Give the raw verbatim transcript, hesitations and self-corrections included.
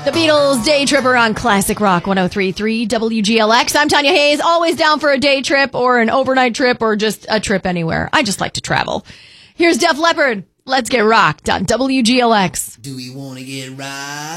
The Beatles Day Tripper on Classic Rock one oh three point three W G L X. I'm Tanya Hayes, always down for a day trip or an overnight trip or just a trip anywhere. I just like to travel. Here's Def Leppard. Let's get rocked on W G L X. Do we want to get rocked?